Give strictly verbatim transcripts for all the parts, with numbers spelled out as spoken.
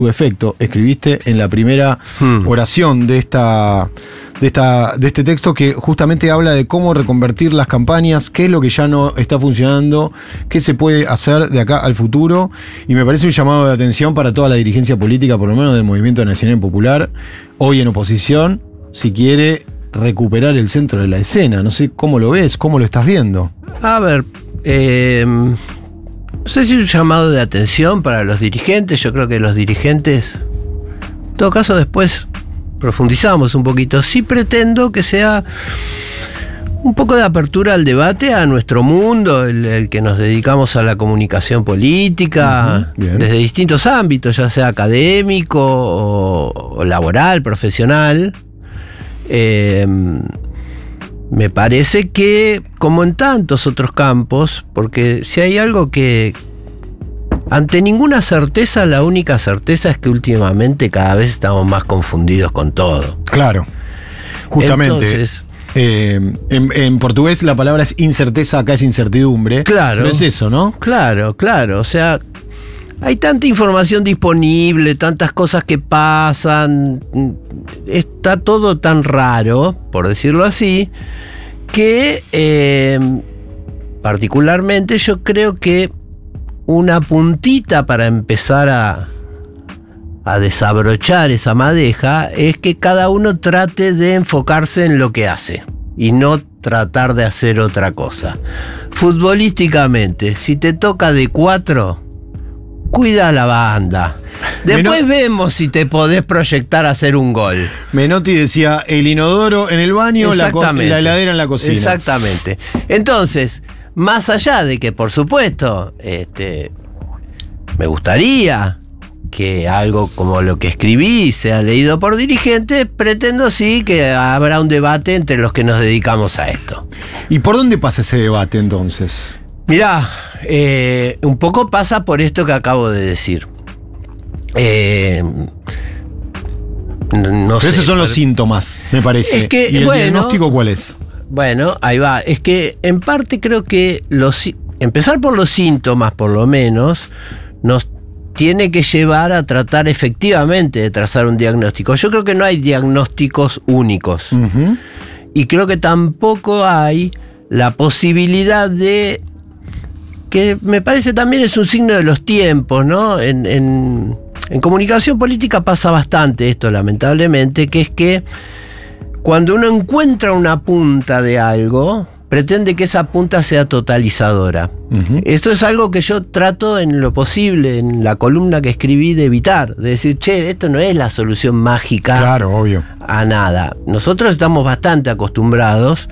su efecto, escribiste en la primera hmm. oración de esta, de esta, de este texto, que justamente habla de cómo reconvertir las campañas, qué es lo que ya no está funcionando, qué se puede hacer de acá al futuro, y me parece un llamado de atención para toda la dirigencia política, por lo menos del Movimiento Nacional Popular, hoy en oposición, si quiere recuperar el centro de la escena. No sé cómo lo ves, cómo lo estás viendo. A ver, eh... no sé si es un llamado de atención para los dirigentes. Yo creo que los dirigentes, en todo caso, después profundizamos un poquito. Sí pretendo que sea un poco de apertura al debate a nuestro mundo, el, el que nos dedicamos a la comunicación política, uh-huh, desde distintos ámbitos, ya sea académico o, o laboral, profesional. Eh, Me parece que, como en tantos otros campos, porque si hay algo que, ante ninguna certeza, la única certeza es que últimamente cada vez estamos más confundidos con todo. Claro, justamente. Entonces, eh, en, en portugués la palabra es incerteza, acá es incertidumbre. Claro. No es eso, ¿no? Claro, claro. O sea, hay tanta información disponible, tantas cosas que pasan, está todo tan raro, por decirlo así, que eh, particularmente yo creo que una puntita para empezar a, a desabrochar esa madeja es que cada uno trate de enfocarse en lo que hace y no tratar de hacer otra cosa. Futbolísticamente, si te toca de cuatro, cuida a la banda. Después Menot- vemos si te podés proyectar a hacer un gol. Menotti decía, el inodoro en el baño, la, co- la heladera en la cocina. Exactamente. Entonces, más allá de que, por supuesto, este, me gustaría que algo como lo que escribí sea leído por dirigentes, pretendo sí que habrá un debate entre los que nos dedicamos a esto. ¿Y por dónde pasa ese debate entonces? Mirá, eh, un poco pasa por esto que acabo de decir. Eh, no Pero sé, esos son los pero, síntomas, me parece. Es que, ¿Y el bueno, diagnóstico cuál es? Bueno, ahí va. Es que en parte creo que los, empezar por los síntomas, por lo menos, nos tiene que llevar a tratar efectivamente de trazar un diagnóstico. Yo creo que no hay diagnósticos únicos. Uh-huh. Y creo que tampoco hay la posibilidad de, que me parece también es un signo de los tiempos, ¿no? En, en, en comunicación política pasa bastante esto, lamentablemente, que es que cuando uno encuentra una punta de algo, pretende que esa punta sea totalizadora. Uh-huh. Esto es algo que yo trato en lo posible, en la columna que escribí, de evitar, de decir, che, esto no es la solución mágica, claro, obvio, a nada. Nosotros estamos bastante acostumbrados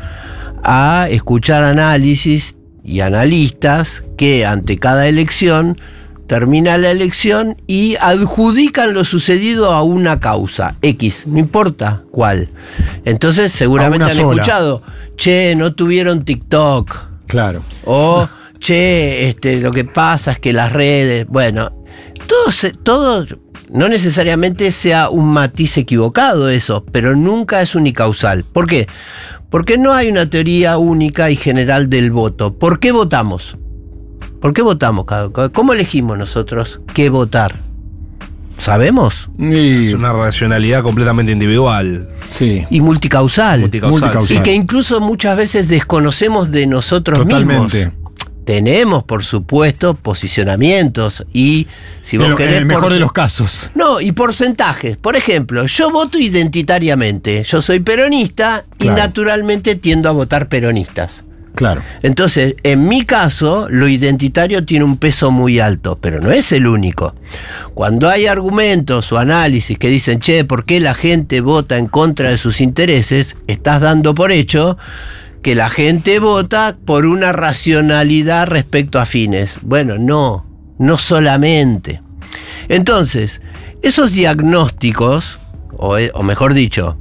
a escuchar análisis y analistas que ante cada elección termina la elección y adjudican lo sucedido a una causa X, no importa cuál. Entonces seguramente han sola. escuchado, che, no tuvieron TikTok. Claro. O, che, este, lo que pasa es que las redes, bueno, todo, se, todo no necesariamente sea un matiz equivocado eso, pero nunca es unicausal. ¿Por qué? Porque no hay una teoría única y general del voto. ¿Por qué votamos? ¿Por qué votamos? ¿Cómo elegimos nosotros qué votar? ¿Sabemos? Y es una racionalidad completamente individual. Sí. Y multicausal. Multicausal, multicausal. Y que incluso muchas veces desconocemos de nosotros Totalmente. mismos. Tenemos, por supuesto, posicionamientos y, si vos en, querés... En el mejor por... de los casos. No, y porcentajes. Por ejemplo, yo voto identitariamente. Yo soy peronista, claro, y naturalmente tiendo a votar peronistas. Claro. Entonces, en mi caso, lo identitario tiene un peso muy alto, pero no es el único. Cuando hay argumentos o análisis que dicen, che, ¿por qué la gente vota en contra de sus intereses? Estás dando por hecho que la gente vota por una racionalidad respecto a fines. Bueno, no, no solamente. Entonces, esos diagnósticos, o, o mejor dicho,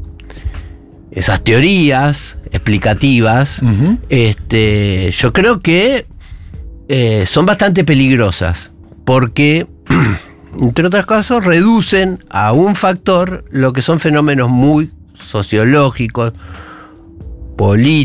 esas teorías explicativas, uh-huh, este, yo creo que eh, son bastante peligrosas, porque, entre otras cosas, reducen a un factor lo que son fenómenos muy sociológicos,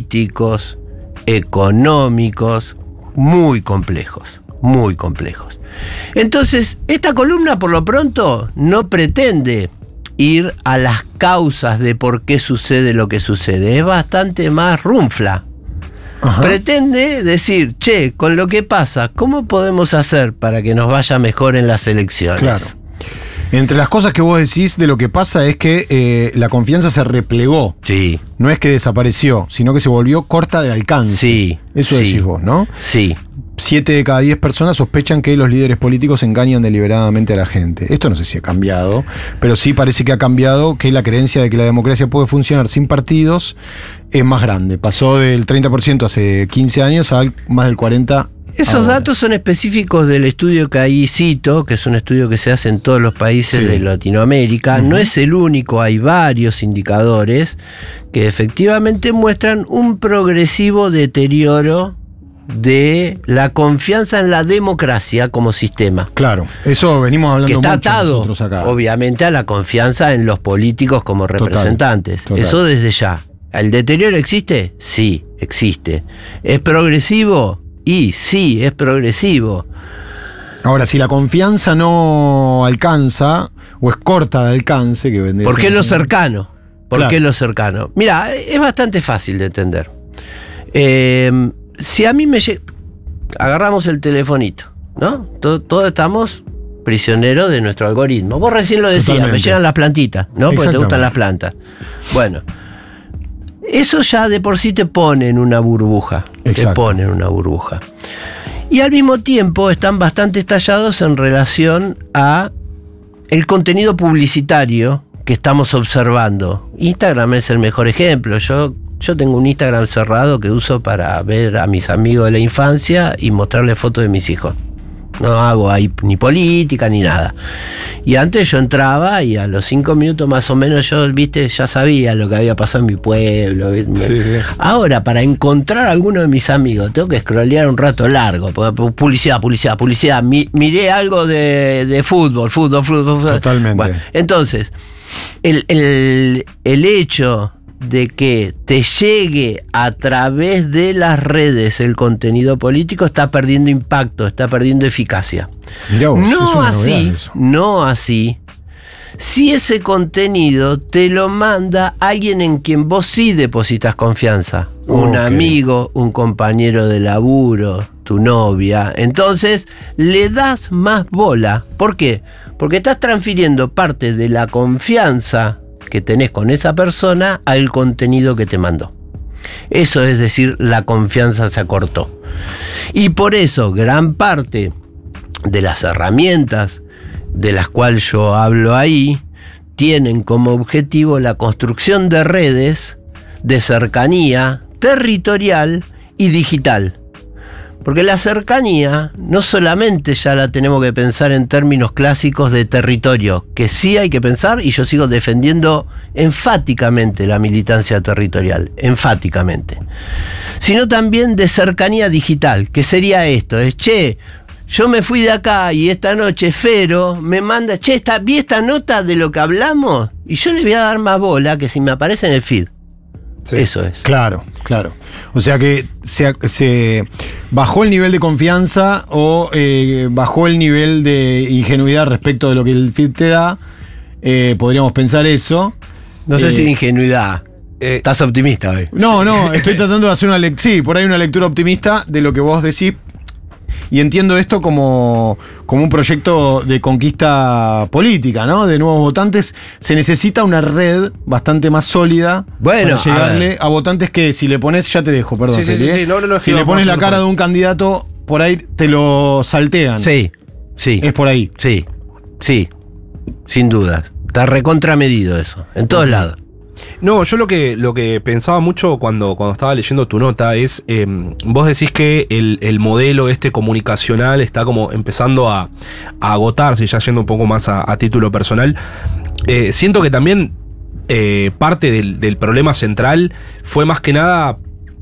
políticos, económicos, muy complejos, muy complejos. Entonces, esta columna por lo pronto no pretende ir a las causas de por qué sucede lo que sucede. Es bastante más runfla. Ajá. Pretende decir, che, con lo que pasa, ¿cómo podemos hacer para que nos vaya mejor en las elecciones? Claro. Entre las cosas que vos decís de lo que pasa es que eh, la confianza se replegó. Sí. No es que desapareció, sino que se volvió corta de alcance. Sí. Eso sí. decís vos, ¿no? Sí. Siete de cada diez personas sospechan que los líderes políticos engañan deliberadamente a la gente. Esto no sé si ha cambiado, pero sí parece que ha cambiado, que la creencia de que la democracia puede funcionar sin partidos es más grande. Pasó del treinta por ciento hace quince años a más del cuarenta por ciento. Esos ahora. datos son específicos del estudio que ahí cito, que es un estudio que se hace en todos los países sí. de Latinoamérica. Uh-huh. No es el único, hay varios indicadores que efectivamente muestran un progresivo deterioro de la confianza en la democracia como sistema. Claro, eso venimos hablando que está mucho atado, nosotros acá. Obviamente, a la confianza en los políticos como representantes. Total, total. Eso desde ya. ¿El deterioro existe? Sí, existe. ¿Es progresivo? Y sí, es progresivo. Ahora, si la confianza no alcanza, o es corta de alcance, que vendría ¿por qué lo cercano? ¿Por claro. qué lo cercano? Mira, es bastante fácil de entender. Eh, si a mí me llega... Agarramos el telefonito, ¿no? Todos todo estamos prisioneros de nuestro algoritmo. Vos recién lo decías, Totalmente. Me llegan las plantitas, ¿no? Porque te gustan las plantas. Bueno... Eso ya de por sí te pone en una burbuja. Exacto. Te pone en una burbuja. Y al mismo tiempo están bastante estallados en relación a el contenido publicitario que estamos observando. Instagram es el mejor ejemplo. Yo, yo tengo un Instagram cerrado que uso para ver a mis amigos de la infancia y mostrarles fotos de mis hijos. No hago ahí ni política ni nada. Y antes yo entraba y a los cinco minutos más o menos yo, viste, ya sabía lo que había pasado en mi pueblo. Sí, sí. Ahora, para encontrar a alguno de mis amigos, tengo que scrollear un rato largo. Publicidad, publicidad, publicidad. Mi, miré algo de, de fútbol, fútbol, fútbol, fútbol. Totalmente. Bueno, entonces, el, el, el hecho de que te llegue a través de las redes el contenido político está perdiendo impacto, está perdiendo eficacia. Mirá vos, no así, no así. Si ese contenido te lo manda alguien en quien vos sí depositas confianza, un okay. amigo, un compañero de laburo, tu novia, entonces le das más bola. ¿Por qué? Porque estás transfiriendo parte de la confianza que tenés con esa persona al contenido que te mandó. Eso es decir, la confianza se acortó. Y por eso gran parte de las herramientas de las cuales yo hablo ahí tienen como objetivo la construcción de redes de cercanía territorial y digital. Porque la cercanía no solamente ya la tenemos que pensar en términos clásicos de territorio, que sí hay que pensar, y yo sigo defendiendo enfáticamente la militancia territorial, enfáticamente, sino también de cercanía digital, que sería esto, es, che, yo me fui de acá y esta noche Fero me manda, che, esta, vi esta nota de lo que hablamos, y yo le voy a dar más bola que si me aparece en el feed. Sí. Eso es. Claro, claro. O sea que se, se bajó el nivel de confianza o eh, bajó el nivel de ingenuidad respecto de lo que el feed te da. Eh, podríamos pensar eso. No sé eh, si ingenuidad. Eh, ¿Estás optimista hoy? No, no, estoy tratando de hacer una lectura. Sí, por ahí una lectura optimista de lo que vos decís. Y entiendo esto como, como un proyecto de conquista política, ¿no? De nuevos votantes. Se necesita una red bastante más sólida bueno, para llegarle a, a votantes que si le pones, ya te dejo, perdón. Sí, sí, sí, sí. No, no, no, si sí, le pones la cara de un candidato, por ahí te lo saltean. Sí, sí. Es por ahí. Sí, sí, sin dudas. Está recontramedido eso, en todos lados. No, yo lo que, lo que pensaba mucho cuando, cuando estaba leyendo tu nota es, eh, vos decís que el, el modelo este comunicacional está como empezando a, a agotarse, ya yendo un poco más a, a título personal. Eh, siento que también eh, parte del, del problema central fue más que nada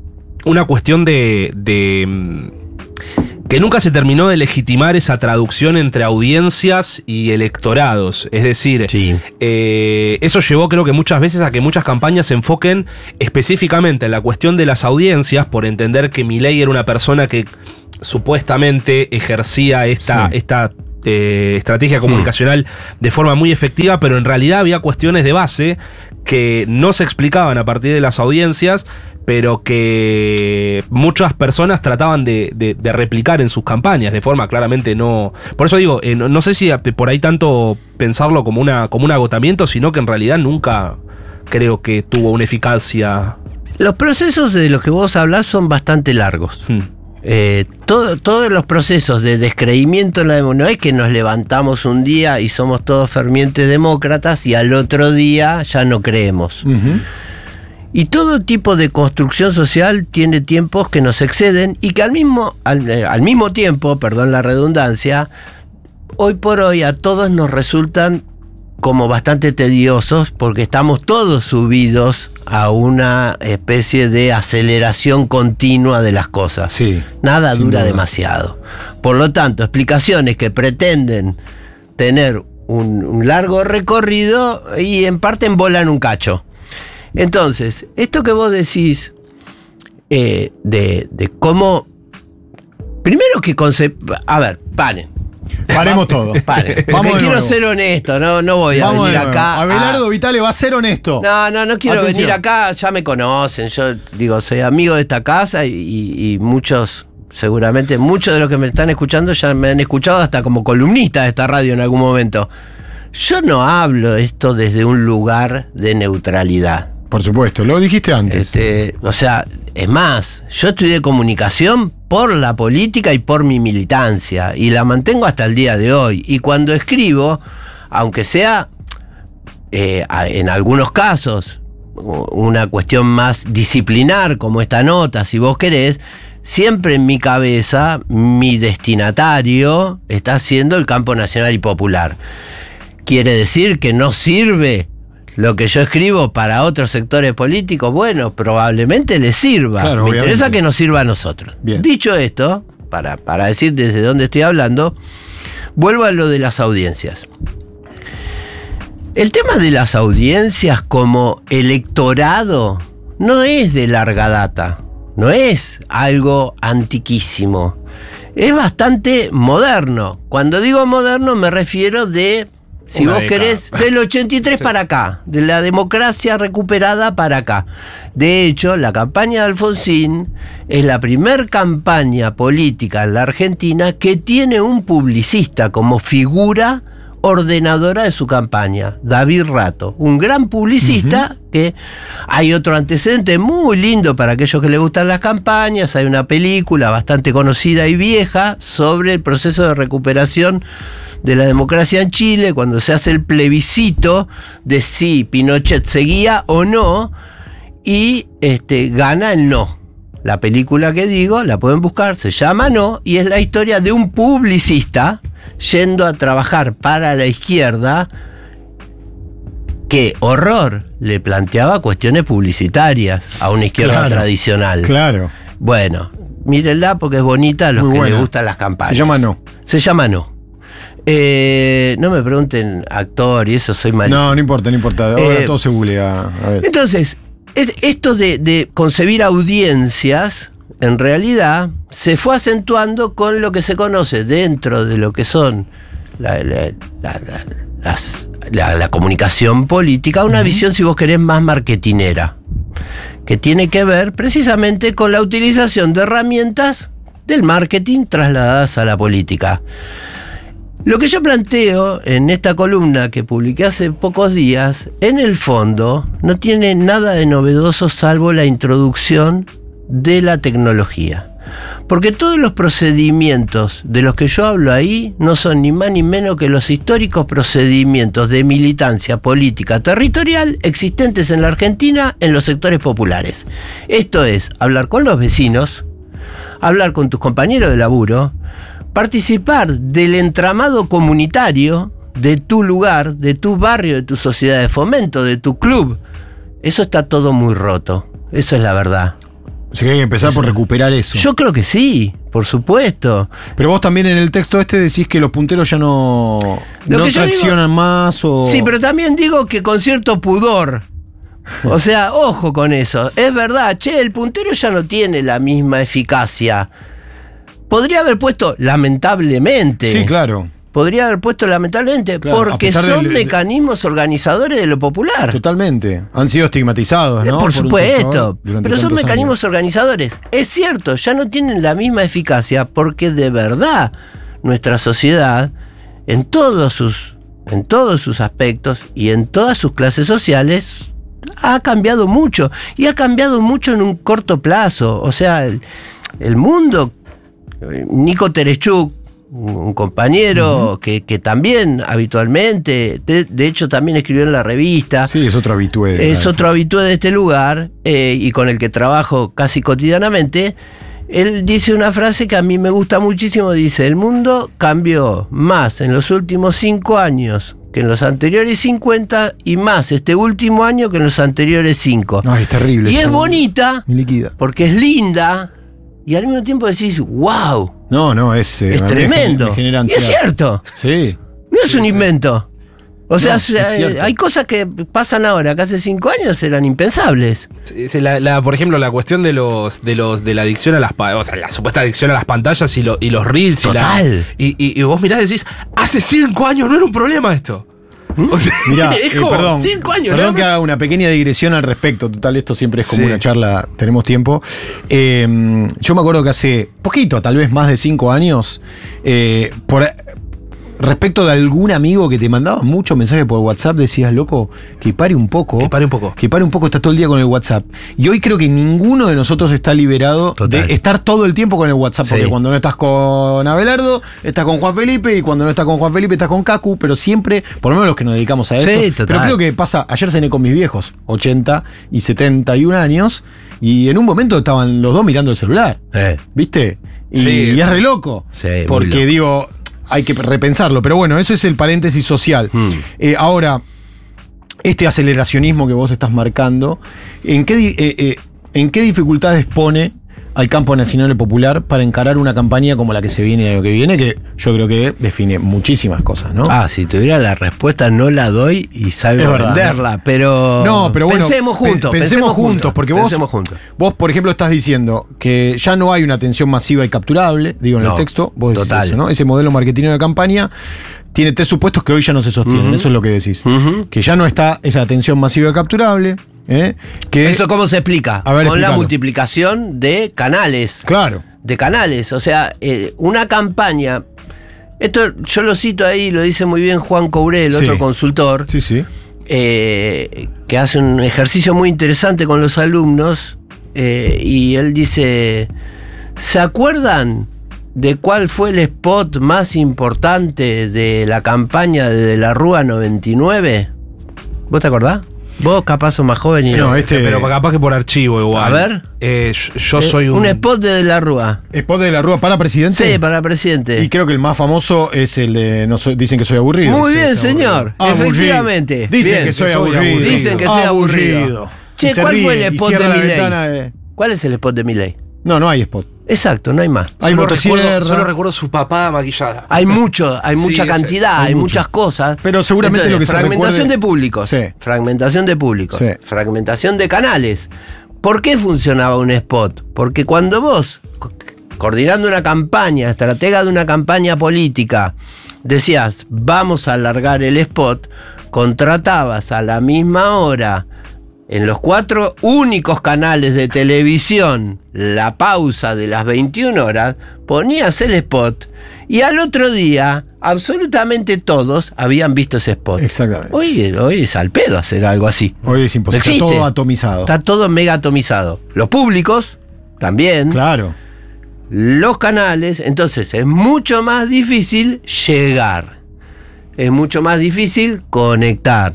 una cuestión de... de que nunca se terminó de legitimar esa traducción entre audiencias y electorados. Es decir, sí. eh, eso llevó creo que muchas veces a que muchas campañas se enfoquen específicamente en la cuestión de las audiencias, por entender que Milei era una persona que supuestamente ejercía esta, Sí. esta eh, estrategia comunicacional hmm. de forma muy efectiva, pero en realidad había cuestiones de base que no se explicaban a partir de las audiencias, pero que muchas personas trataban de, de, de replicar en sus campañas de forma claramente no... Por eso digo, eh, no, no sé si por ahí tanto pensarlo como, una, como un agotamiento, sino que en realidad nunca creo que tuvo una eficacia. Los procesos de los que vos hablás son bastante largos. Hmm. Eh, todo, todos los procesos de descreimiento en la democracia, no es que nos levantamos un día y somos todos fervientes demócratas y al otro día ya no creemos. Uh-huh. Y todo tipo de construcción social tiene tiempos que nos exceden y que al mismo, al, al mismo tiempo, perdón la redundancia, hoy por hoy a todos nos resultan como bastante tediosos porque estamos todos subidos a una especie de aceleración continua de las cosas. Sí, nada dura duda. demasiado. Por lo tanto, explicaciones que pretenden tener un, un largo recorrido y en parte embolan un cacho. Entonces, esto que vos decís eh, de, de cómo... Primero que conce... A ver, paren. Paremos todo. Paren. Vamos quiero nuevo. ser honesto, no, no voy a Vamos venir acá. Abelardo a... Vitale va a ser honesto. No, no, no quiero Atención. venir acá, ya me conocen. Yo digo, soy amigo de esta casa y, y, y muchos, seguramente, muchos de los que me están escuchando ya me han escuchado hasta como columnista de esta radio en algún momento. Yo no hablo esto desde un lugar de neutralidad. Por supuesto, lo dijiste antes. Este, o sea, es más, yo estudié comunicación por la política y por mi militancia, y la mantengo hasta el día de hoy. Y cuando escribo, aunque sea eh, en algunos casos una cuestión más disciplinar, como esta nota, si vos querés, siempre en mi cabeza, mi destinatario está siendo el campo nacional y popular. ¿Quiere decir que no sirve lo que yo escribo para otros sectores políticos? Bueno, probablemente les sirva. Claro, Me obviamente. interesa que nos sirva a nosotros. Bien. Dicho esto, para, para decir desde dónde estoy hablando, vuelvo a lo de las audiencias. El tema de las audiencias como electorado no es de larga data, no es algo antiquísimo, es bastante moderno. Cuando digo moderno me refiero de... Si Una vos década. querés, del ochenta y tres sí. para acá, de la democracia recuperada para acá. De hecho, la campaña de Alfonsín es la primer campaña política en la Argentina que tiene un publicista como figura ordenadora de su campaña, David Rato, un gran publicista. Uh-huh. Que hay otro antecedente muy lindo para aquellos que les gustan las campañas. Hay una película bastante conocida y vieja sobre el proceso de recuperación de la democracia en Chile, cuando se hace el plebiscito de si Pinochet seguía o no, y este, gana el no. La película que digo, la pueden buscar, se llama No, y es la historia de un publicista yendo a trabajar para la izquierda, que, horror, le planteaba cuestiones publicitarias a una izquierda claro, tradicional. Claro. Bueno, mírenla porque es bonita a los Muy que buena. les gustan las campañas. Se llama No. Se llama No. Eh, no me pregunten actor y eso, soy malísimo. No, no importa, no importa. Ahora eh, todo se googlea. A ver. Entonces, es, esto de, de concebir audiencias, en realidad, se fue acentuando con lo que se conoce dentro de lo que son la, la, la, la, las, la, la comunicación política, una uh-huh. visión, si vos querés, más marketinera, que tiene que ver precisamente con la utilización de herramientas del marketing trasladadas a la política. Lo que yo planteo en esta columna que publiqué hace pocos días, en el fondo, no tiene nada de novedoso salvo la introducción de la tecnología. Porque todos los procedimientos de los que yo hablo ahí no son ni más ni menos que los históricos procedimientos de militancia política territorial existentes en la Argentina en los sectores populares. Esto es, hablar con los vecinos, hablar con tus compañeros de laburo, participar del entramado comunitario de tu lugar, de tu barrio, de tu sociedad de fomento, de tu club. Eso está todo muy roto. Eso es la verdad. O sea que hay que empezar eso. por recuperar eso. Yo creo que sí, por supuesto. Pero vos también en el texto este decís que los punteros ya no, no traccionan digo, más o... Sí, pero también digo que con cierto pudor. O sea, ojo con eso. Es verdad, che, el puntero ya no tiene la misma eficacia. podría haber puesto lamentablemente. Sí, claro. Podría haber puesto lamentablemente, Claro, porque son del, mecanismos organizadores de lo popular. Totalmente. Han sido estigmatizados, ¿no? Por, Por supuesto, pero son mecanismos años. organizadores. Es cierto, ya no tienen la misma eficacia porque de verdad nuestra sociedad, en todos sus, en todos sus aspectos y en todas sus clases sociales, ha cambiado mucho. Y ha cambiado mucho en un corto plazo. O sea, el, el mundo, Nico Tereshchuk, un compañero uh-huh. que, que también habitualmente, de, de hecho también escribió en la revista. Sí, es otro habitué. Es otro habitué de este lugar eh, y con el que trabajo casi cotidianamente. Él dice una frase que a mí me gusta muchísimo, dice: el mundo cambió más en los últimos cinco años que en los anteriores cincuenta y más este último año que en los anteriores cinco. No, es terrible. Y es bonita, líquida, porque es linda y al mismo tiempo decís, wow. No, no, es, eh, es tremendo. Me, me y es cierto. Sí. No es sí, un invento. O sea, no, hay cosas que pasan ahora, que hace cinco años eran impensables. La, la, por ejemplo, la cuestión de los, de los, de la adicción a las, o sea, la supuesta adicción a las pantallas y, lo, y los reels. Total. Y, la, y, y, y vos mirás y decís, hace cinco años no era un problema esto. O sea, mirá, es como eh, perdón, cinco años. Perdón que haga una pequeña digresión al respecto. Total, esto siempre es como sí. una charla, tenemos tiempo. Eh, yo me acuerdo que hace poquito, tal vez más de cinco años, eh, por, respecto de algún amigo que te mandaba muchos mensajes por WhatsApp, decías, loco, que pare un poco. Que pare un poco. Que pare un poco, está todo el día con el WhatsApp. Y hoy creo que ninguno de nosotros está liberado Total. de estar todo el tiempo con el WhatsApp. Sí. Porque cuando no estás con Abelardo, estás con Juan Felipe, y cuando no estás con Juan Felipe, estás con Cacu, pero siempre, por lo menos los que nos dedicamos a esto. Sí, total. Pero creo que pasa, ayer cené con mis viejos, ochenta y setenta y un años, y en un momento estaban los dos mirando el celular. Eh. ¿Viste? Y, sí. y es re loco. Sí, porque loco. digo, hay que repensarlo. Pero bueno, eso es el paréntesis social. Hmm. Eh, ahora, este aceleracionismo que vos estás marcando, ¿en qué, eh, eh, ¿en qué dificultades pone al campo nacional y popular para encarar una campaña como la que se viene el año que viene, que yo creo que define muchísimas cosas, ¿no? Ah, si tuviera la respuesta no la doy y sabe venderla, pero, no, pero bueno, pensemos juntos, pensemos, pensemos juntos, juntos, porque vos, juntos. vos, por ejemplo, estás diciendo que ya no hay una atención masiva y capturable, digo en no, el texto, vos decís total. eso, ¿no? Ese modelo marketing de campaña tiene tres supuestos que hoy ya no se sostienen, uh-huh. eso es lo que decís. Uh-huh. Que ya no está esa atención masiva y capturable. ¿Eh? Que, ¿Eso cómo se explica? A ver, Con explícalo. La multiplicación de canales. Claro. De canales. O sea, eh, una campaña. Esto yo lo cito ahí, lo dice muy bien Juan Courel, sí. otro consultor. Sí, sí. Eh, que hace un ejercicio muy interesante con los alumnos. Eh, y él dice: ¿se acuerdan de cuál fue el spot más importante de la campaña de, de la Rúa noventa y nueve? ¿Vos te acordás? Vos capaz sos más joven y no, no. este... Pero capaz que por archivo igual. A ver. Eh, yo, yo eh, soy un... Un spot de, de la Rúa. ¿Spot de la Rúa para presidente? Sí, para presidente. Y creo que el más famoso es el de no soy, dicen que soy aburrido. Muy sí, bien, señor. Aburrido. Efectivamente. Dicen bien, que soy que soy aburrido. aburrido. Dicen que soy aburrido. Che, ¿cuál ríe, fue el spot de Milei? De... ¿Cuál es el spot de Milei? No, no hay spot. Exacto, no hay más. Hay solo, motosierra. recuerdo, solo recuerdo su papá maquillada. Hay mucho, hay Sí, mucha ese, cantidad, hay hay mucho. muchas cosas. Pero seguramente Entonces, lo que se fragmentación recuerde... de públicos, sí. fragmentación de públicos, sí. fragmentación de canales. ¿Por qué funcionaba un spot? Porque cuando vos, coordinando una campaña, estratega de una campaña política, decías, vamos a alargar el spot, contratabas a la misma hora en los cuatro únicos canales de televisión la pausa de las veintiuna horas, ponías el spot y al otro día absolutamente todos habían visto ese spot. Exactamente. Hoy, hoy es al pedo hacer algo así. Hoy es imposible. No está todo atomizado. Está todo mega atomizado. Los públicos también. Claro. Los canales. Entonces es mucho más difícil llegar. Es mucho más difícil conectar.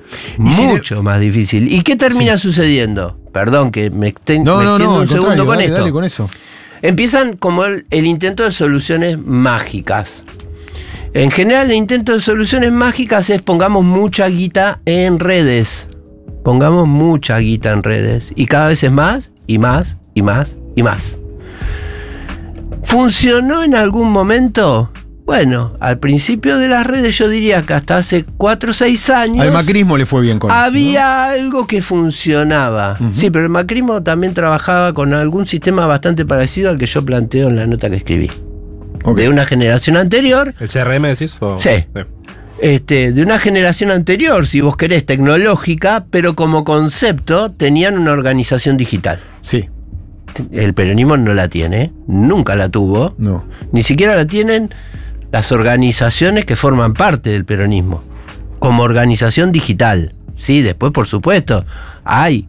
Mucho si más difícil. ¿Y qué termina sí. sucediendo? Perdón que me, esten, no, me no, extiendo no, un segundo con dale, esto. Dale con eso. Empiezan como el, el intento de soluciones mágicas. En general el intento de soluciones mágicas es pongamos mucha guita en redes. Pongamos mucha guita en redes. Y cada vez es más, y más, y más, y más. ¿Funcionó en algún momento? Bueno, al principio de las redes yo diría que hasta hace cuatro o seis años... Al macrismo le fue bien con había eso, ¿no? algo que funcionaba. Uh-huh. Sí, pero el macrismo también trabajaba con algún sistema bastante parecido al que yo planteo en la nota que escribí. Okay. De una generación anterior. ¿El C R M decís? O... Sí. sí. Este, de una generación anterior, si vos querés, tecnológica, pero como concepto tenían una organización digital. Sí. El peronismo no la tiene, nunca la tuvo. No. Ni siquiera la tienen las organizaciones que forman parte del peronismo, como organización digital. Sí, después, por supuesto, hay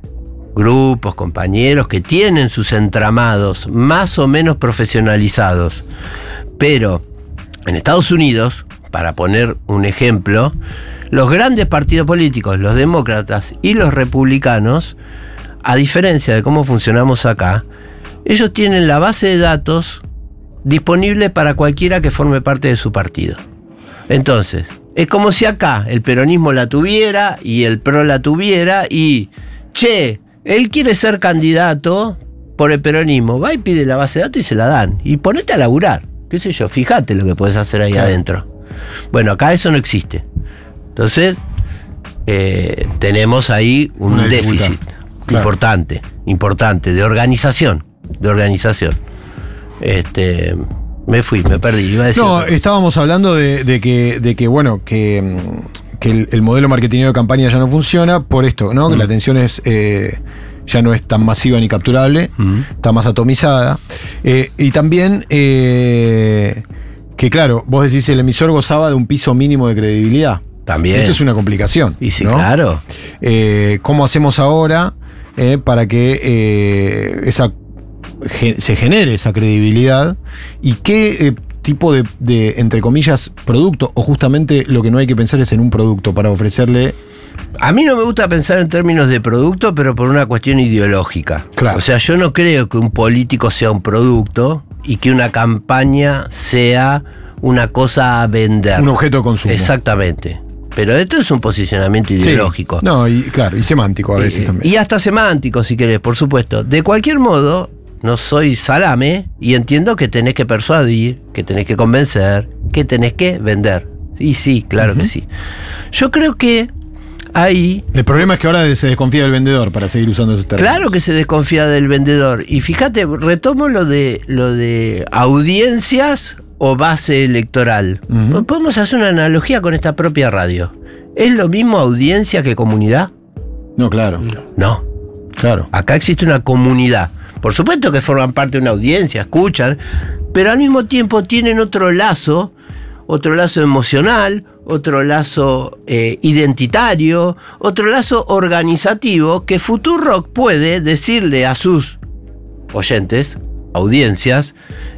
grupos, compañeros que tienen sus entramados más o menos profesionalizados. Pero en Estados Unidos, para poner un ejemplo, los grandes partidos políticos, los demócratas y los republicanos, a diferencia de cómo funcionamos acá, ellos tienen la base de datos disponible para cualquiera que forme parte de su partido. Entonces, es como si acá el peronismo la tuviera y el PRO la tuviera y, che, él quiere ser candidato por el peronismo, va y pide la base de datos y se la dan. Y ponete a laburar, qué sé yo, fíjate lo que podés hacer ahí, claro, adentro. Bueno, acá eso no existe. Entonces, eh, tenemos ahí un Una déficit, claro, importante, importante, de organización, de organización. Este, me fui, me perdí. Iba a decir no, estábamos hablando de, de que, de que bueno, que, que el, el modelo marketing de campaña ya no funciona por esto, ¿no? Mm. Que la atención es eh, ya no es tan masiva ni capturable, mm. está más atomizada. Eh, y también eh, que, claro, vos decís el emisor gozaba de un piso mínimo de credibilidad. También. Eso es una complicación. Y sí, ¿no? Claro. Eh, ¿Cómo hacemos ahora eh, para que eh, esa se genere esa credibilidad? ¿Y qué eh, tipo de, de, entre comillas, producto, o justamente lo que no hay que pensar es en un producto para ofrecerle? A mí no me gusta pensar en términos de producto, pero por una cuestión ideológica. Claro. O sea, yo no creo que un político sea un producto y que una campaña sea una cosa a vender. Un objeto de consumo. Exactamente. Pero esto es un posicionamiento ideológico. Sí. No, y claro, y semántico a veces eh, también. Y hasta semántico, si querés, por supuesto. De cualquier modo, no soy salame y entiendo que tenés que persuadir, que tenés que convencer, que tenés que vender. Y sí, claro, uh-huh, que sí. Yo creo que ahí... El problema es que ahora se desconfía del vendedor, para seguir usando esos términos. Claro que se desconfía del vendedor. Y fíjate, retomo lo de, lo de audiencias o base electoral. Uh-huh. Podemos hacer una analogía con esta propia radio. ¿Es lo mismo audiencia que comunidad? No, claro. No. Claro. Acá existe una comunidad. Por supuesto que forman parte de una audiencia, escuchan, pero al mismo tiempo tienen otro lazo, otro lazo emocional, otro lazo eh, identitario, otro lazo organizativo que Futurock puede decirle a sus oyentes, audiencias,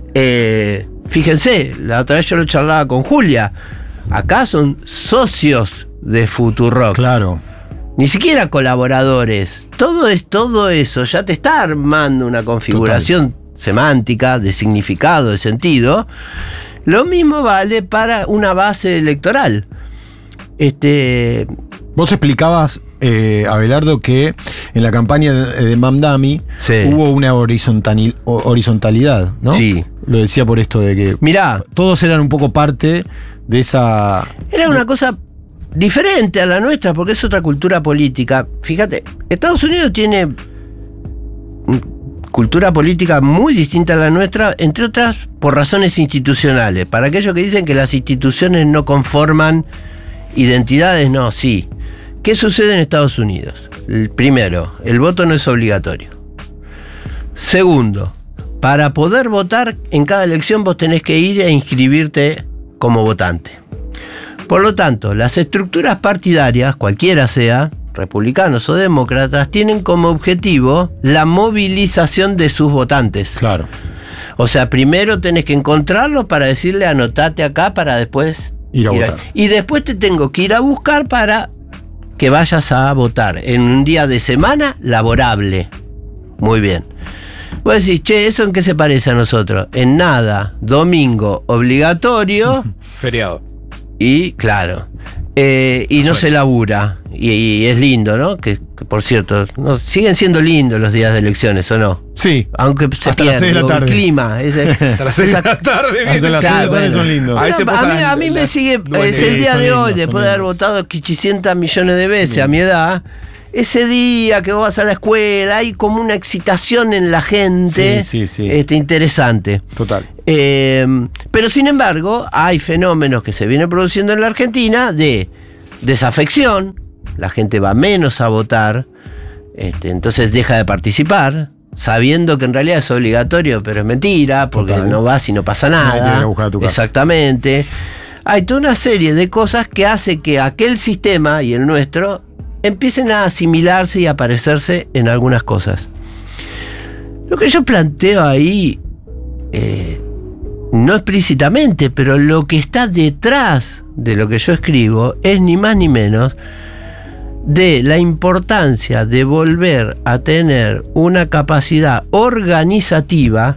eh, fíjense, la otra vez yo lo charlaba con Julia, acá son socios de Futurock. Claro. Ni siquiera colaboradores. Todo, es, todo eso ya te está armando una configuración total, semántica, de significado, de sentido. Lo mismo vale para una base electoral. Este... Vos explicabas, eh, Abelardo, que en la campaña de, de Mamdani sí, hubo una horizontal, horizontalidad, ¿no? Sí. Lo decía por esto de que mirá, todos eran un poco parte de esa... Era una cosa diferente a la nuestra, porque es otra cultura política. Fíjate, Estados Unidos tiene cultura política muy distinta a la nuestra, entre otras por razones institucionales. Para aquellos que dicen que las instituciones no conforman identidades, no, sí. ¿Qué sucede en Estados Unidos? El primero, el voto no es obligatorio. Segundo, para poder votar en cada elección vos tenés que ir e inscribirte como votante. Por lo tanto, las estructuras partidarias, cualquiera sea, republicanos o demócratas, tienen como objetivo la movilización de sus votantes. Claro. O sea, primero tenés que encontrarlos para decirle anotate acá para después ir a ir votar. A, y después te tengo que ir a buscar para que vayas a votar en un día de semana laborable. Muy bien. Vos decís, che, ¿eso en qué se parece a nosotros? En nada. Domingo obligatorio. Feriado. Y claro, eh, y no se labura. Y, y, y es lindo, ¿no? Que, que por cierto, no, siguen siendo lindos los días de elecciones, ¿o no? Sí. Aunque se hasta las seis de la tarde. El clima. Ese, Hasta las seis de la tarde. Hasta las seis de la tarde bueno. son lindos. Bueno, Ahí se a, pasan mí, a mí las- me sigue, bueno, es sí, el día son de lindos, hoy, son después de haber lindos. votado quinientos millones de veces a mi edad, ese día que vos vas a la escuela, hay como una excitación en la gente, Sí, sí, sí. Este, interesante. Total. Eh, pero sin embargo, hay fenómenos que se vienen produciendo en la Argentina de desafección, la gente va menos a votar, este, entonces deja de participar, sabiendo que en realidad es obligatorio, pero es mentira, porque Total. no vas y no pasa Nadie te viene nada. a buscar a tu casa. Exactamente. Hay toda una serie de cosas que hace que aquel sistema y el nuestro empiecen a asimilarse y a parecerse en algunas cosas. Lo que yo planteo ahí, eh, no explícitamente, pero lo que está detrás de lo que yo escribo es ni más ni menos de la importancia de volver a tener una capacidad organizativa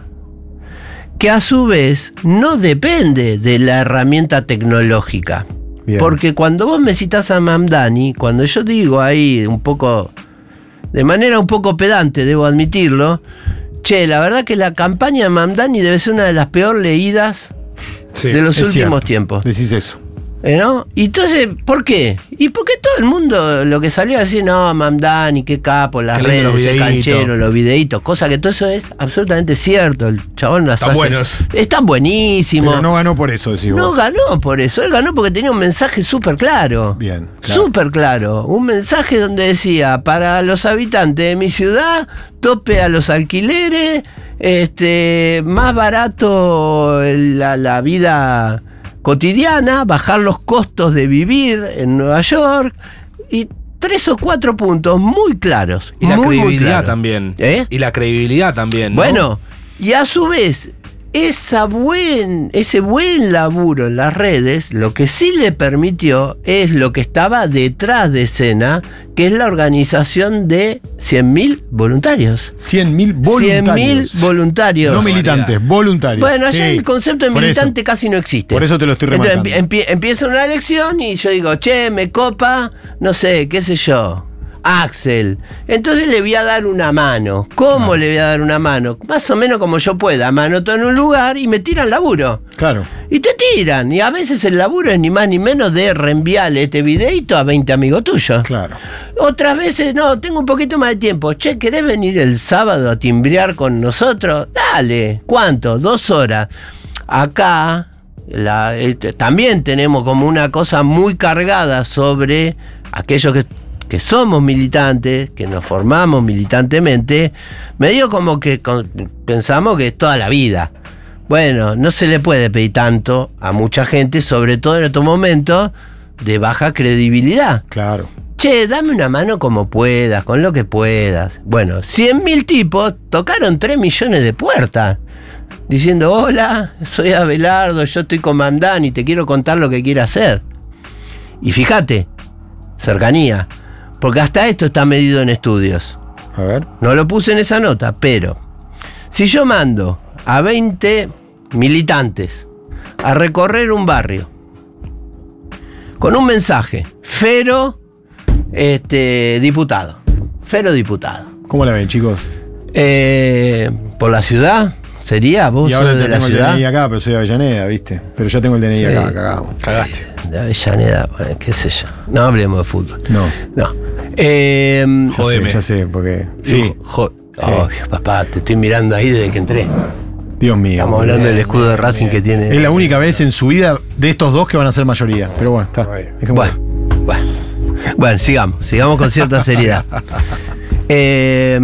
que a su vez no depende de la herramienta tecnológica. Bien. Porque cuando vos me citás a Mamdani, cuando yo digo ahí un poco, de manera un poco pedante, debo admitirlo, che, la verdad que la campaña de Mamdani debe ser una de las peor leídas Sí. de los Es últimos cierto. tiempos. Decís eso. ¿Eh, ¿No? Y entonces, ¿por qué? Y porque todo el mundo lo que salió a decir, no, Mamdani, qué capo, las Qué lindo redes, los ese videitos. canchero, los videitos, cosa que todo eso es absolutamente cierto. El chabón las Están hace- buenos. Están buenísimos. Pero no ganó por eso, decís No vos. ganó por eso, él ganó porque tenía un mensaje súper claro. Bien, claro. Súper claro. Un mensaje donde decía, para los habitantes de mi ciudad, tope a los alquileres, este, más barato la, la vida cotidiana, bajar los costos de vivir en Nueva York, y tres o cuatro puntos muy claros. Y la muy, muy credibilidad claros. también. ¿Eh? Y la credibilidad también. ¿no? Bueno, y a su vez, esa buen, ese buen laburo en las redes, lo que sí le permitió es lo que estaba detrás de escena, que es la organización de cien mil voluntarios. cien mil voluntarios. cien mil voluntarios. No militantes, voluntarios. Bueno, allá Sí. el concepto de Por eso. militante casi no existe. Por eso te lo estoy Entonces, remarcando. empie- empie- empieza una elección y yo digo, che, me copa, no sé, qué sé yo, Axel. Entonces le voy a dar una mano. ¿Cómo le voy a dar una mano? Más o menos como yo pueda. Manoto en un lugar y me tiran laburo. Claro. Y te tiran. Y a veces el laburo es ni más ni menos de reenviarle este videito a veinte amigos tuyos. Claro. Otras veces, no, tengo un poquito más de tiempo. Che, ¿querés venir el sábado a timbrear con nosotros? Dale. ¿Cuánto? Dos horas. Acá la, este, también tenemos como una cosa muy cargada sobre aquellos que, que somos militantes, que nos formamos militantemente, medio como que con- pensamos que es toda la vida. Bueno, no se le puede pedir tanto a mucha gente, sobre todo en estos momentos de baja credibilidad. Claro. Che, dame una mano como puedas, con lo que puedas. Bueno, cien mil tipos tocaron tres millones de puertas. Diciendo, hola, soy Abelardo, yo estoy con Mamdani, te quiero contar lo que quiero hacer. Y fíjate, cercanía. Porque hasta esto está medido en estudios. A ver. No lo puse en esa nota, pero si yo mando a veinte militantes a recorrer un barrio con un mensaje, Fero, este, diputado, Fero diputado, ¿Cómo la ven, chicos? eh, por la ciudad, sería vos Y ahora sos te de la tengo el D ciudad. N I acá, pero soy de Avellaneda, ¿viste? Pero yo tengo el D N I Sí. acá, cagamos. Cagaste. De Avellaneda, bueno, qué sé yo. No hablemos de fútbol. No. No. Eh, Ya sé, Jodeme. ya sé, porque. Sí. jo- oh, papá, te estoy mirando ahí desde que entré. Dios mío. Estamos hablando del escudo de Racing que tiene. Es la única vez en su vida de estos dos que van a ser mayoría. Pero bueno, está. Es como- Bueno, bueno. Bueno, sigamos, sigamos con cierta seriedad. Eh,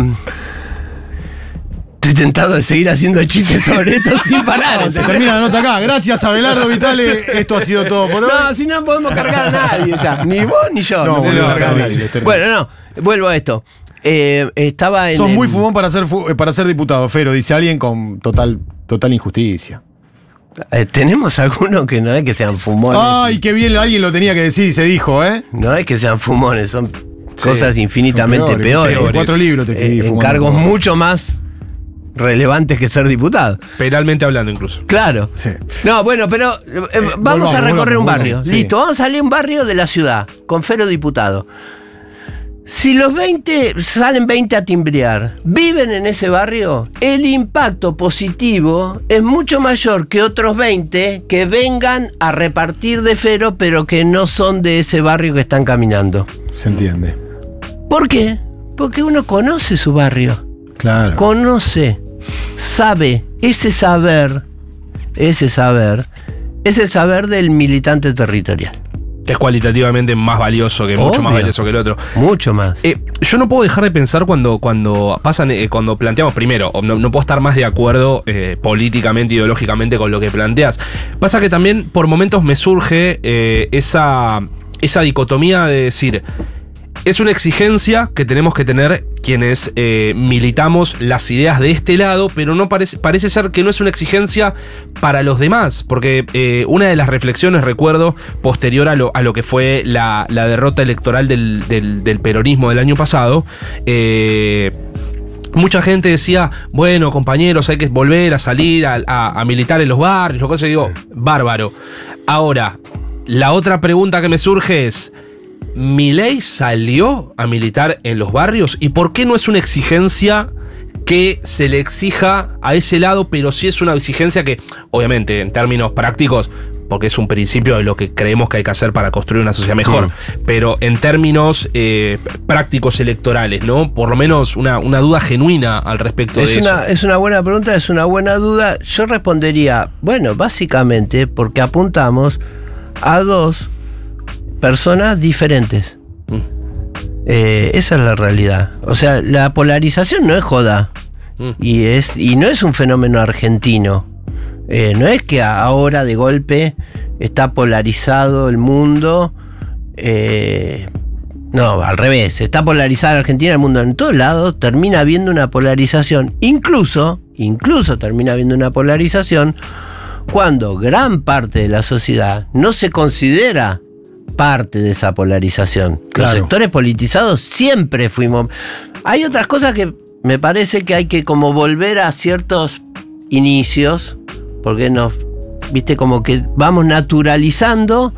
estoy tentado de seguir haciendo chistes sobre esto sin parar. No, se termina la nota acá. Gracias, Abelardo Vitale. Esto ha sido todo por hoy. No, si no podemos cargar a nadie ya. Ni vos ni yo. No, No boludo, podemos está cargar a difícil, nadie. es terrible. Bueno, no, vuelvo a esto. Eh, estaba en. Sos en- muy fumón para ser, fu- eh, para ser diputado, Fero, dice alguien con total, total injusticia. eh, tenemos algunos que no es que sean fumones. Ay, qué bien, alguien lo tenía que decir y se dijo, ¿eh? No es que sean fumones, son cosas infinitamente Son peores. peores. Cuatro libros te escribí Eh, en fumando cargos porro. mucho más relevantes que ser diputado. Penalmente hablando incluso. Claro. Sí. No, bueno, pero eh, vamos volvamos, a recorrer volvamos, un barrio. volvamos, sí. Listo, vamos a salir a un barrio de la ciudad, con Fero diputado. Si los veinte, salen veinte a timbrear, viven en ese barrio, el impacto positivo es mucho mayor que otros veinte que vengan a repartir de fero, pero que no son de ese barrio que están caminando. Se entiende. ¿Por qué? Porque uno conoce su barrio. Claro. Conoce, sabe, ese saber, ese saber, es el saber del militante territorial. Que es cualitativamente más valioso, que Obvio. mucho más valioso que el otro. Mucho más. Eh, yo no puedo dejar de pensar cuando, cuando pasan, eh, cuando planteamos primero, no, no puedo estar más de acuerdo eh, políticamente, ideológicamente con lo que planteas. Pasa que también por momentos me surge eh, esa, esa dicotomía de decir, es una exigencia que tenemos que tener quienes eh, militamos las ideas de este lado, pero no parece, parece ser que no es una exigencia para los demás, porque eh, una de las reflexiones, recuerdo, posterior a lo, a lo que fue la, la derrota electoral del, del, del peronismo del año pasado, eh, mucha gente decía, bueno, compañeros, hay que volver a salir a, a, a militar en los barrios, lo que digo, bárbaro. Ahora, la otra pregunta que me surge es, ¿Milei salió a militar en los barrios? ¿Y por qué no es una exigencia que se le exija a ese lado, pero sí es una exigencia que, obviamente, en términos prácticos, porque es un principio de lo que creemos que hay que hacer para construir una sociedad mejor, mm. pero en términos eh, prácticos electorales, ¿no? Por lo menos una, una duda genuina al respecto es de una, eso. Es una buena pregunta, es una buena duda. Yo respondería, bueno, básicamente porque apuntamos a dos personas diferentes. Mm. Eh, esa es la realidad. O sea, la polarización no es joda. Mm. Y, es, y no es un fenómeno argentino. Eh, no es que ahora de golpe está polarizado el mundo. Eh, no, al revés. Está polarizada Argentina, el mundo en todos lados. Termina habiendo una polarización. Incluso, incluso termina habiendo una polarización cuando gran parte de la sociedad no se considera parte de esa polarización. Claro. Los sectores politizados siempre fuimos. Hay otras cosas que me parece que hay que como volver a ciertos inicios, porque nos, viste, como que vamos naturalizando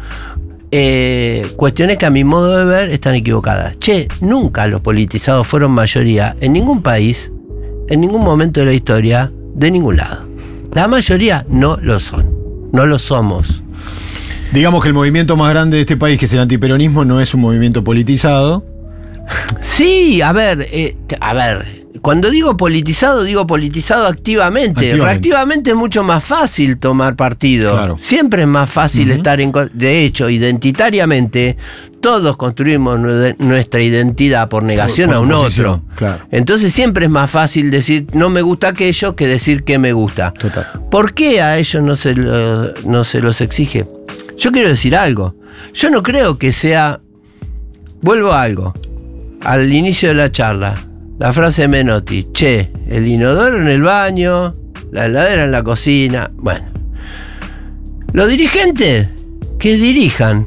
eh, cuestiones que a mi modo de ver están equivocadas. Che, nunca los politizados fueron mayoría en ningún país, en ningún momento de la historia, de ningún lado. La mayoría no lo son, no lo somos. Digamos que el movimiento más grande de este país, que es el antiperonismo, no es un movimiento politizado. Sí, a ver, eh, a ver, cuando digo politizado, digo politizado activamente. activamente. Reactivamente es mucho más fácil tomar partido. Claro. Siempre es más fácil uh-huh. estar en... De hecho, identitariamente, todos construimos nuestra identidad por negación por, por a un otro. Claro. Entonces siempre es más fácil decir no me gusta aquello que decir que me gusta. Total. ¿Por qué a ellos no se, lo, no se los exige? Yo quiero decir algo. Yo no creo que sea... Vuelvo a algo. Al inicio de la charla, la frase de Menotti, che, el inodoro en el baño, la heladera en la cocina. Bueno, los dirigentes que dirijan.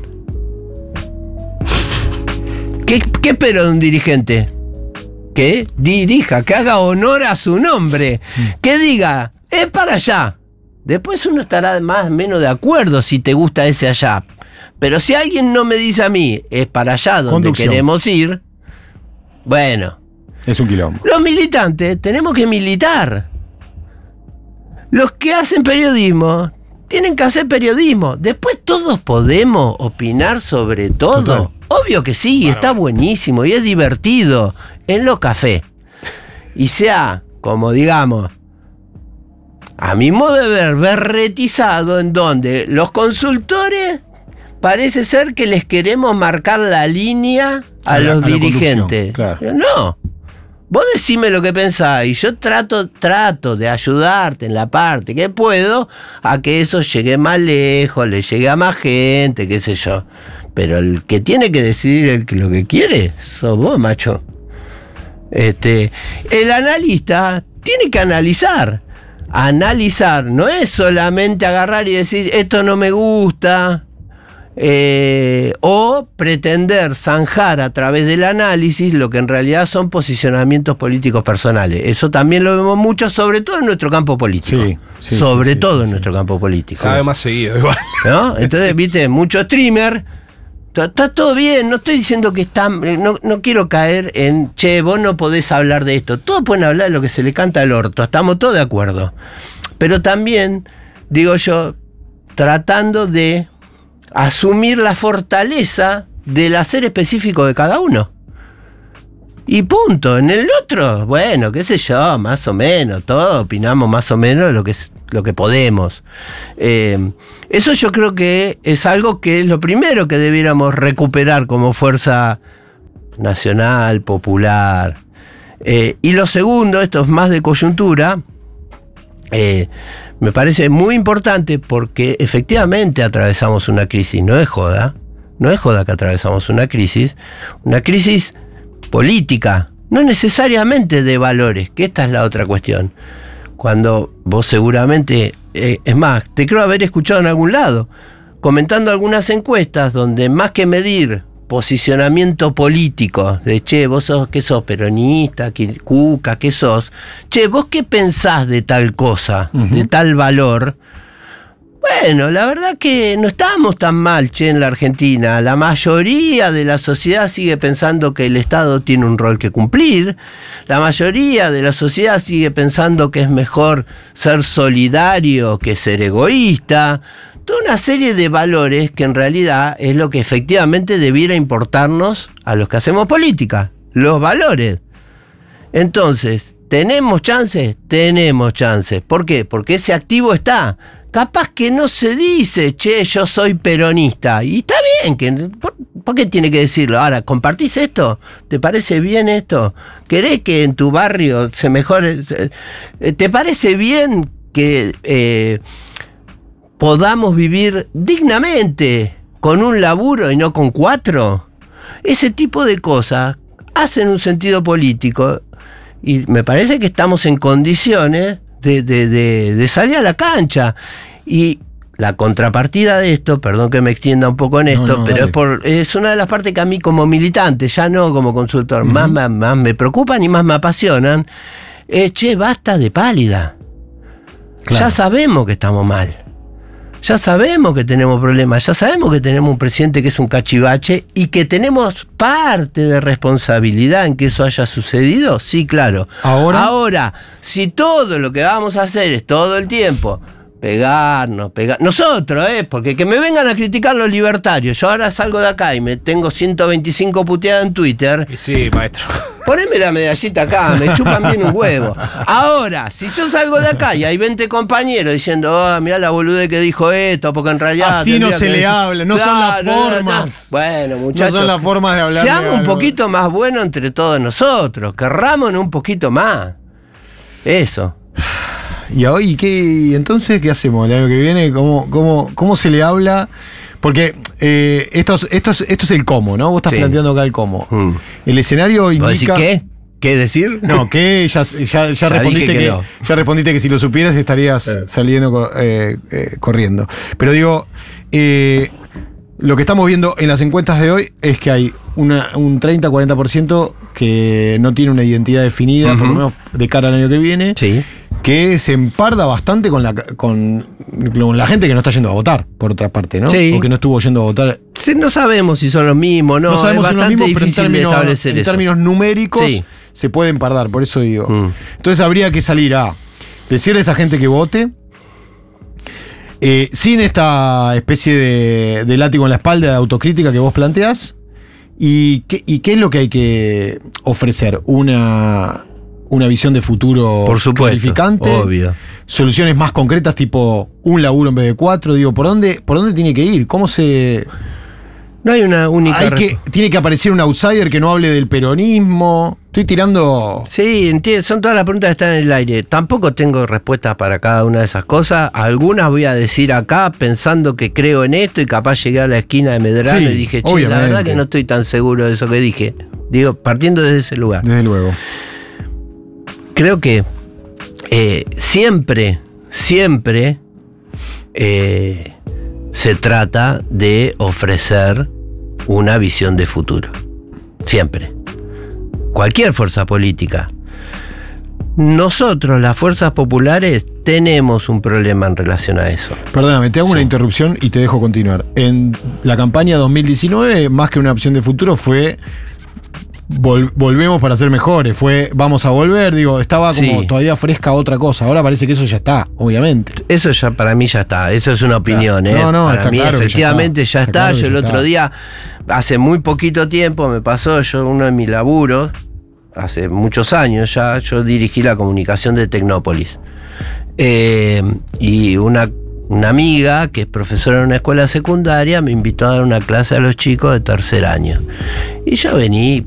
¿Qué, qué espero de un dirigente? Que dirija, que haga honor a su nombre, que diga, es para allá. Después uno estará más o menos de acuerdo si te gusta ese allá. Pero si alguien no me dice a mí, es para allá donde Conducción. Queremos ir, bueno. Es un quilombo. Los militantes tenemos que militar. Los que hacen periodismo tienen que hacer periodismo. Después todos podemos opinar sobre todo. Total. Obvio que sí, bueno, está buenísimo y es divertido en los cafés. Y sea, como digamos, a mi modo de ver, berretizado, en donde los consultores parece ser que les queremos marcar la línea a, a los la, a dirigentes. Claro. No, vos decime lo que pensás y yo trato, trato de ayudarte en la parte que puedo a que eso llegue más lejos, le llegue a más gente, qué sé yo. Pero el que tiene que decidir el que lo que quiere sos vos, macho. Este, el analista tiene que analizar. Analizar no es solamente agarrar y decir esto no me gusta, eh, o pretender zanjar a través del análisis lo que en realidad son posicionamientos políticos personales. Eso también lo vemos mucho, sobre todo en nuestro campo político. Sí, sí, sobre sí, todo sí, en sí. nuestro campo político. Cada vez más seguido igual. ¿No? Entonces, sí. viste, mucho streamer Está todo bien, no estoy diciendo que está... No, no quiero caer en, che, vos no podés hablar de esto. Todos pueden hablar de lo que se le canta al orto, estamos todos de acuerdo. Pero también, digo yo, tratando de asumir la fortaleza del hacer específico de cada uno. Y punto. En el otro, bueno, qué sé yo, más o menos, todos opinamos más o menos lo que es... lo que podemos. Eh, eso yo creo que es algo que es lo primero que debiéramos recuperar como fuerza nacional, popular. Eh, y lo segundo, esto es más de coyuntura, eh, me parece muy importante porque efectivamente atravesamos una crisis, no es joda, no es joda que atravesamos una crisis, una crisis política, no necesariamente de valores, que esta es la otra cuestión. Cuando vos seguramente, eh, es más, te creo haber escuchado en algún lado, comentando algunas encuestas donde más que medir posicionamiento político, de che, vos sos, ¿qué sos? Peronista, ¿qué, cuca, ¿qué sos? Che, ¿vos qué pensás de tal cosa, uh-huh. de tal valor? Bueno, la verdad que no estamos tan mal, che, en la Argentina. La mayoría de la sociedad sigue pensando que el Estado tiene un rol que cumplir. La mayoría de la sociedad sigue pensando que es mejor ser solidario que ser egoísta. Toda una serie de valores que en realidad es lo que efectivamente debiera importarnos a los que hacemos política. Los valores. Entonces, ¿tenemos chances? Tenemos chances. ¿Por qué? Porque ese activo está. Capaz que no se dice, che, yo soy peronista. Y está bien, que ¿por, ¿por qué tiene que decirlo? Ahora, ¿compartís esto? ¿Te parece bien esto? ¿Querés que en tu barrio se mejore? ¿Te parece bien que eh, podamos vivir dignamente con un laburo y no con cuatro? Ese tipo de cosas hacen un sentido político y me parece que estamos en condiciones De, de, de, de salir a la cancha. Y la contrapartida de esto, perdón que me extienda un poco en esto, no, no, pero es, por, es una de las partes que a mí como militante, ya no como consultor, uh-huh. más, más, más me preocupan y más me apasionan, es, che, basta de pálida. Claro. Ya sabemos que estamos mal. Ya sabemos que tenemos problemas, ya sabemos que tenemos un presidente que es un cachivache y que tenemos parte de responsabilidad en que eso haya sucedido, sí, claro. Ahora, Ahora si todo lo que vamos a hacer es todo el tiempo pegarnos, pegar nosotros, eh, porque que me vengan a criticar los libertarios, yo ahora salgo de acá y me tengo ciento veinticinco puteadas en Twitter. Y sí, maestro. Poneme la medallita acá, me chupan bien un huevo. Ahora, si yo salgo de acá y hay veinte compañeros diciendo, oh, mirá la boludez que dijo esto, porque en realidad... Así no se le decir, habla, no claro, son las formas. No, no, no. Bueno, muchachos. No son las formas de hablar. Seamos un poquito más buenos entre todos nosotros, querrámonos un poquito más. Eso. ¿Y hoy qué? Entonces, ¿qué hacemos el año que viene? ¿Cómo, cómo, cómo se le habla? Porque eh, esto, es, esto, es, esto es el cómo, ¿no? Vos estás sí. planteando acá el cómo. Mm. El escenario indica... ¿Vos decís qué? ¿Qué decir? No, que ya, ya, ya, ya, respondiste que, que no. ya respondiste que si lo supieras estarías eh. saliendo eh, eh, corriendo. Pero digo, eh, lo que estamos viendo en las encuestas de hoy es que hay una, un treinta a cuarenta por ciento que no tiene una identidad definida, uh-huh. por lo menos de cara al año que viene. Sí. Que se emparda bastante con la, con, con la gente que no está yendo a votar, por otra parte, ¿no? Sí. O que no estuvo yendo a votar. Sí, no sabemos si son los mismos, ¿no? No sabemos es si son los mismos, pero en términos, en eso. términos numéricos sí. se puede empardar, por eso digo. Mm. Entonces habría que salir a decirle a esa gente que vote, eh, sin esta especie de, de látigo en la espalda de autocrítica que vos planteás, y qué, y qué es lo que hay que ofrecer. Una... una visión de futuro por supuesto, clarificante, obvio. Soluciones más concretas, tipo un laburo en vez de cuatro. Digo, ¿por dónde, por dónde tiene que ir? ¿Cómo se...? No hay una única... Hay que, tiene que aparecer un outsider que no hable del peronismo. Estoy tirando... Sí, entiendo. Son todas las preguntas que están en el aire. Tampoco tengo respuestas para cada una de esas cosas. Algunas voy a decir acá pensando que creo en esto y capaz llegué a la esquina de Medrano sí, y dije, che, obviamente. La verdad que no estoy tan seguro de eso que dije. Digo, partiendo desde ese lugar. Desde luego. Creo que eh, siempre, siempre eh, se trata de ofrecer una visión de futuro. Siempre. Cualquier fuerza política. Nosotros, las fuerzas populares, tenemos un problema en relación a eso. Perdóname, te hago Sí. una interrupción y te dejo continuar. En la campaña dos mil diecinueve, más que una opción de futuro, fue vol- volvemos para ser mejores, fue vamos a volver, digo, estaba como Sí. todavía fresca otra cosa. Ahora parece que eso ya está, obviamente. Eso ya para mí ya está, eso es una opinión, Claro. ¿eh? No, no, para está mí claro que ya efectivamente está. ya Está está. claro que Yo el ya otro está. día, hace muy poquito tiempo, me pasó, yo uno de mis laburos, hace muchos años ya, yo dirigí la comunicación de Tecnópolis. Eh, y una, una amiga, que es profesora en una escuela secundaria, me invitó a dar una clase a los chicos de tercer año. Y yo vení